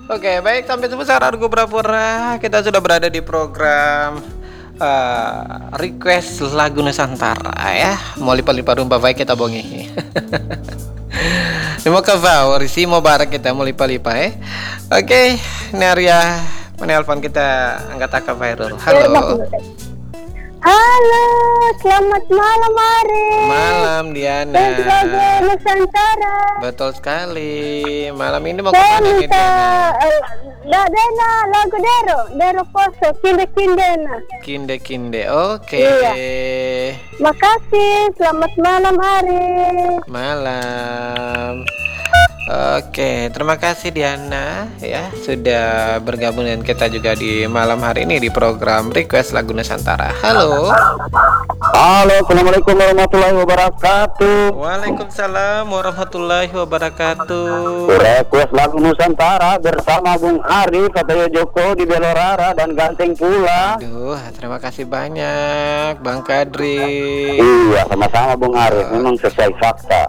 Oke, baik sampai sebesar Argo Pura-pura. Kita sudah berada di program request lagu Nusantara ya. Mau lipat-lipat rumah baik kita bongi. Terima kasih, Risi mau bareng kita mau lipat-lipat ya. Oke, ini Arya menelpon kita angkat akak viral. Halo. Halo, selamat malam Ari. Malam Diana. Lagu Nusantara. Betul sekali. Malam ini mau kemana nih Diana? Dena lagu Dero Poso, Kinde-kindena. Kinde. Oke. Iya. Makasih, selamat malam Ari. Malam. Oke, terima kasih Diana ya sudah bergabung dengan kita juga di malam hari ini di program Request Lagu Nusantara. Halo. Halo, assalamualaikum warahmatullahi wabarakatuh. Waalaikumsalam warahmatullahi wabarakatuh. Request lagu Nusantara bersama Bung Ari, Katayo Joko di Belorara dan Ganteng pula. Aduh, terima kasih banyak Bang Kadri. Iya, sama-sama Bung Ari, memang sesuai fakta.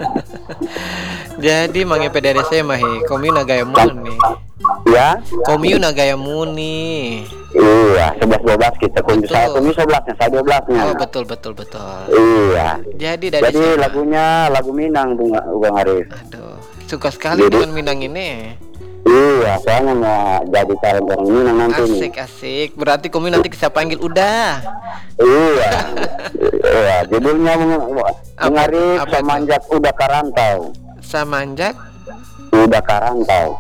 Jadi Mang PDDC mahi Komuna Gaya Muni. Ya? Komuna Gaya Muni. Iya, 11-12 kita. Saya 11-nya, saya 12-nya. Oh, betul. Iya. Jadi lagunya lagu Minang Bung Ari. Aduh, suka sekali dengan Minang ini. Iya, soalnya mau jadi talent orang Minang nanti. Asik. Berarti Komi nanti bisa panggil udah. Iya. Iya, judulnya Bung Ari Semanjak Udah Karantau. Semanjak Udah Karantau.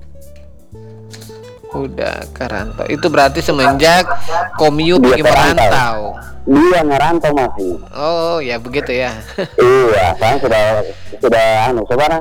Itu berarti semenjak Komiu pergi merantau. Dia ngerantau masih. Oh, ya begitu ya. Iya, saya sudah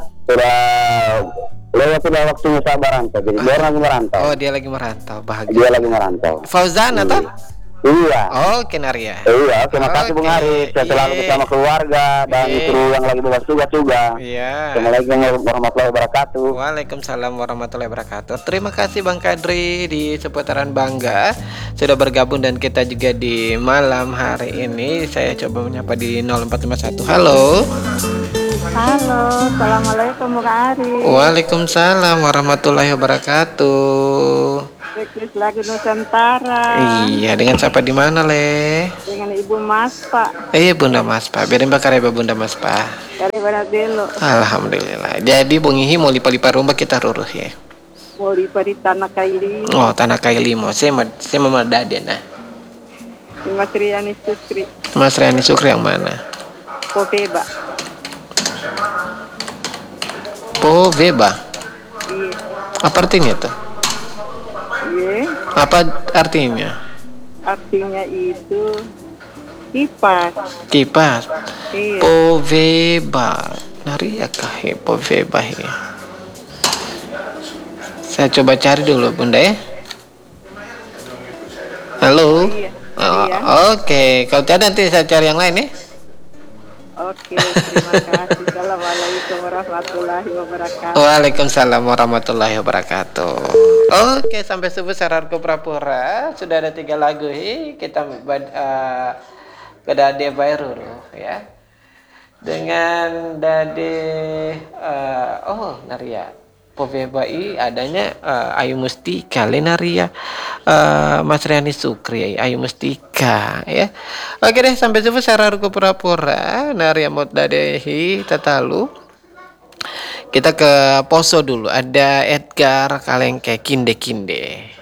sudah waktunya saya merantau. Jadi dia lagi merantau. Oh, dia lagi merantau. Bahagia. Dia lagi merantau. Fauzan atau? Iya. Oh, Kenaria. Iya, terima kasih Bung Ari. Saya selalu bersama keluarga dan kru yang lagi bebas tugas juga. Iya. Assalamualaikum warahmatullahi wabarakatuh. Waalaikumsalam warahmatullahi wabarakatuh. Terima kasih Bang Kadri di seputaran Bangga sudah bergabung dan kita juga di malam hari ini. Saya coba menyapa di 0451. Halo. Halo, assalamualaikum Bung Ari. Waalaikumsalam warahmatullahi wabarakatuh. Request lagu Nusantara. Iya, dengan siapa di mana Le? Dengan Ibu Mas Pak Bunda Mas Pak. Biarin bakar ya Bunda Mas Pak. dari Barat Belo. Alhamdulillah. Jadi Bung Ihi mau lipat-lipat rumah kita ruruh ya. Mau di Tanah Kaili. Oh, Tanah Kailimo. Saya mau Daden nah. Mas Riani Sukri. Mas Riani Sukri yang mana? Popeba. Poveba. Iya. Apa artinya tuh? Iya. Apa artinya? Artinya itu kipas. Kipas. Iya. Poveba. Nari ya kah Poveba ya. Saya coba cari dulu Bunda ya. Halo. Iya. Oh, Iya. Oke, kalau tidak nanti saya cari yang lain ya. Oke, terima kasih. Assalamualaikum warahmatullahi wabarakatuh. Waalaikumsalam warahmatullahi wabarakatuh. Oke, sampai sebesar Argo Pura-pura sudah ada 3 lagu kita ke Dade Bayruru ya. Dengan Dade Naria Povebai adanya Ayu Mustika Lenaria Mas Riani Sukri Ayu Mustika ya. Oke deh, sampai sebesar Argo Pura-pura Naria Modadehi Tatalu. Kita ke Poso dulu. Ada Edgar Kalengke Kinde.